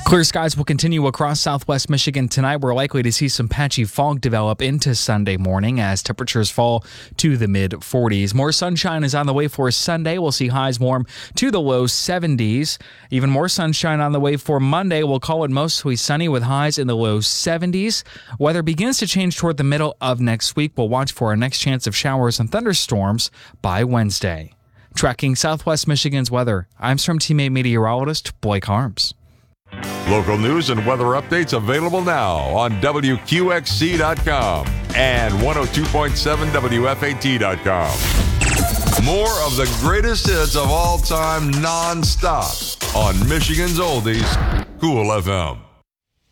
Clear skies will continue across southwest Michigan tonight. We're likely to see some patchy fog develop into Sunday morning as temperatures fall to the mid-40s. More sunshine is on the way for Sunday. We'll see highs warm to the low 70s. Even more sunshine on the way for Monday. We'll call it mostly sunny with highs in the low 70s. Weather begins to change toward the middle of next week. We'll watch for our next chance of showers and thunderstorms by Wednesday. Tracking southwest Michigan's weather, I'm Storm Team 8 meteorologist Blake Harms. Local news and weather updates available now on WQXC.com and 102.7 WFAT.com. More of the greatest hits of all time non-stop on Michigan's Oldies, Cool FM.